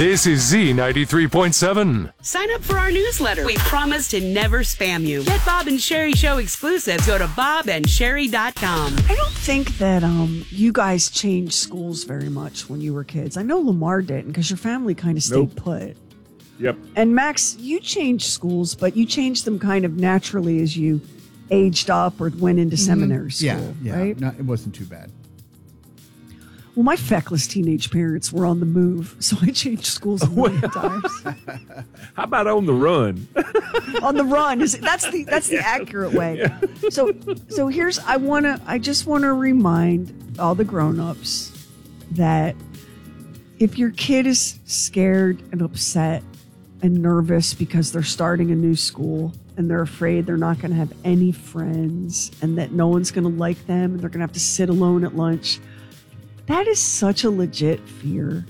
This is Z93.7. Sign up for our newsletter. We promise to never spam you. Get Bob and Sherry Show exclusives. Go to bobandsherry.com. I don't think that you guys changed schools very much when you were kids. I know Lamar didn't because your family kind of stayed put. Yep. And Max, you changed schools, but you changed them kind of naturally as you aged up or went into seminary school, right? No, it wasn't too bad. Well, my feckless teenage parents were on the move, so I changed schools a million times. How about on the run? On the run, that's the accurate way. Yeah. So here's I just want to remind all the grown-ups that if your kid is scared and upset and nervous because they're starting a new school and they're afraid they're not going to have any friends and that no one's going to like them and they're going to have to sit alone at lunch, that is such a legit fear.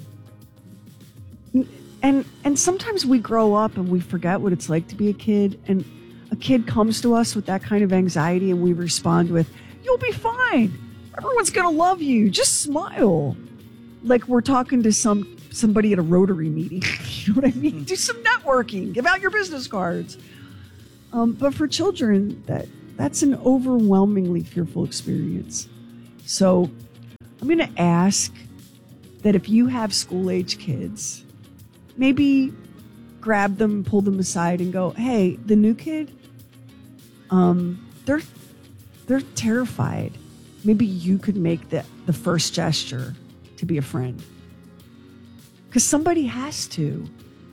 And sometimes we grow up and we forget what it's like to be a kid, and a kid comes to us with that kind of anxiety and we respond with, "You'll be fine. Everyone's going to love you. Just smile." Like we're talking to somebody at a Rotary meeting. You know what I mean? Do some networking. Give out your business cards. But for children, that's an overwhelmingly fearful experience. So I'm going to ask that if you have school-age kids, maybe grab them, pull them aside and go, "Hey, the new kid, they're terrified. Maybe you could make the first gesture to be a friend." Because somebody has to.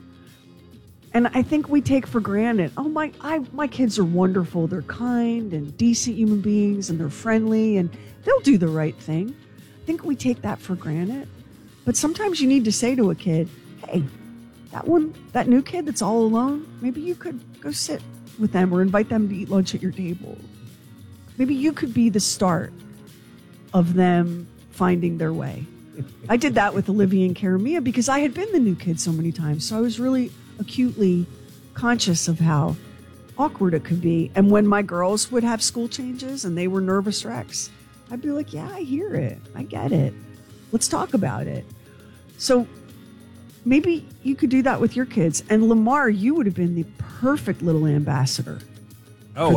And I think we take for granted, my kids are wonderful. They're kind and decent human beings and they're friendly and they'll do the right thing. I think we take that for granted. But sometimes you need to say to a kid, "Hey, that new kid that's all alone, maybe you could go sit with them or invite them to eat lunch at your table. Maybe you could be the start of them finding their way." I did that with Olivia and Karamia because I had been the new kid so many times. So I was really acutely conscious of how awkward it could be. And when my girls would have school changes and they were nervous wrecks, I'd be like, "Yeah, I hear it. I get it. Let's talk about it." So maybe you could do that with your kids. And Lamar, you would have been the perfect little ambassador. I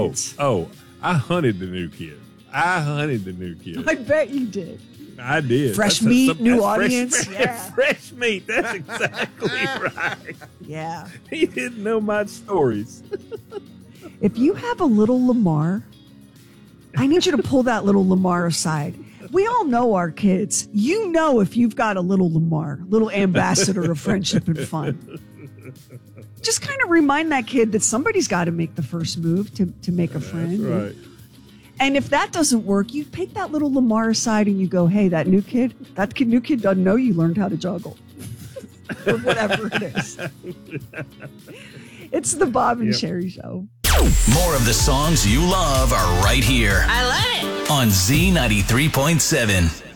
hunted the new kid. I bet you did. I did. Fresh meat, new audience. Fresh meat. That's exactly right. Yeah. He didn't know my stories. If you have a little Lamar, I need you to pull that little Lamar aside. We all know our kids. You know if you've got a little Lamar, little ambassador of friendship and fun. Just kind of remind that kid that somebody's got to make the first move to make a friend. That's right. And if that doesn't work, you take that little Lamar aside and you go, "Hey, that new kid doesn't know you learned how to juggle." Or whatever it is. It's the Bob and Sherry Show. More of the songs you love are right here. I love it. On Z93.7.